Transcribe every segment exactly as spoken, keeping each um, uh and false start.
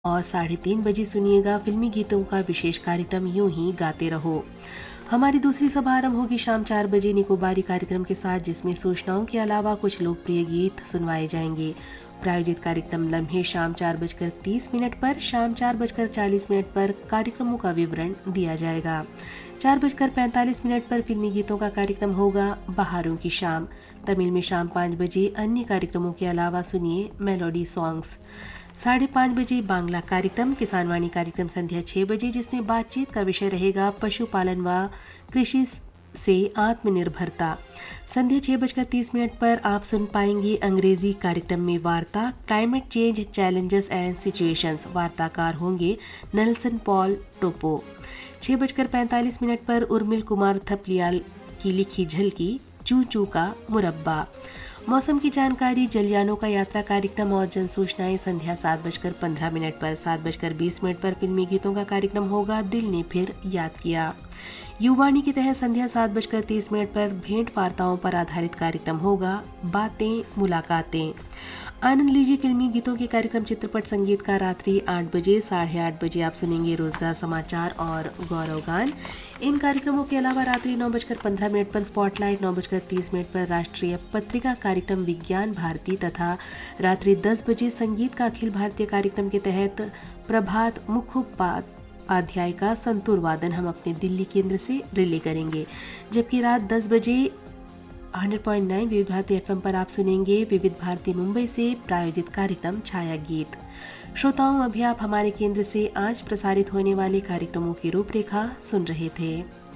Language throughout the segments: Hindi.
और साढ़े तीन बजे सुनिएगा फिल्मी गीतों का विशेष कार्यक्रम यूं ही गाते रहो। हमारी दूसरी सभा आरंभ होगी शाम चार बजे निकोबारी कार्यक्रम के साथ, जिसमें सूचनाओं के अलावा कुछ लोकप्रिय गीत सुनवाए जाएंगे। प्रायोजित कार्यक्रम लम्हे शाम चार बजकर तीस मिनट पर, शाम चार बजकर चालीस मिनट पर कार्यक्रमों का विवरण दिया जाएगा। चार बजकर पैंतालीस मिनट पर फिल्मी गीतों का कार्यक्रम होगा बहारों की शाम। तमिल में शाम पाँच बजे अन्य कार्यक्रमों के अलावा सुनिए मेलोडी सॉन्ग्स। साढ़े पाँच बजे बांग्ला कार्यक्रम, किसानवाणी कार्यक्रम संध्या छः बजे, जिसमें बातचीत का विषय रहेगा पशुपालन व कृषि से आत्मनिर्भरता। संध्या छः बजकर तीस मिनट पर आप सुन पाएंगे अंग्रेजी कार्यक्रम में वार्ता climate change challenges and situations. वार्ताकार होंगे नेल्सन पॉल टोपो। छः बजकर पैंतालीस मिनट पर उर्मिल कुमार थपलियाल की लिखी झलकी चू चू का मुरब्बा। मौसम की जानकारी, जलयानों का यात्रा कार्यक्रम और जन सूचनाएं संध्या सात बजकर पंद्रह मिनट पर। सात बजकर बीस मिनट पर फिल्मी गीतों का कार्यक्रम होगा दिल ने फिर याद किया। युवाणी के तहत संध्या सात बजकर तीस मिनट पर भेंट वार्ताओं पर आधारित कार्यक्रम होगा बातें मुलाकातें। आनंद लीजिए फिल्मी गीतों के कार्यक्रम चित्रपट संगीत का रात्रि आठ बजे। साढ़े आठ बजे आप सुनेंगे रोजगार समाचार और गौरव गान। इन कार्यक्रमों के अलावा रात्रि नौ बजकर पंद्रह मिनट पर स्पॉटलाइट, नौ बजकर तीस मिनट पर राष्ट्रीय पत्रिका कार्यक्रम विज्ञान भारती तथा रात्रि दस बजे संगीत का अखिल भारतीय कार्यक्रम के तहत प्रभात मुखोपाध्याय का संतूर वादन हम अपने दिल्ली केंद्र से रिले करेंगे। जबकि रात दस बजे सौ पॉइंट नौ विविध भारती एफएम पर आप सुनेंगे विविध भारती मुंबई से प्रायोजित कार्यक्रम छाया गीत। श्रोताओं, अभी आप हमारे केंद्र से आज प्रसारित होने वाले कार्यक्रमों की रूपरेखा सुन रहे थे।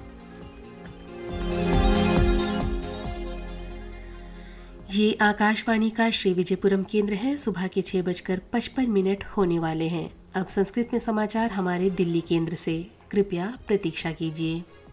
ये आकाशवाणी का श्री विजयपुरम केंद्र है। सुबह के छह बजकर पचपन मिनट होने वाले हैं। अब संस्कृत में समाचार हमारे दिल्ली केंद्र से। कृपया प्रतीक्षा कीजिए।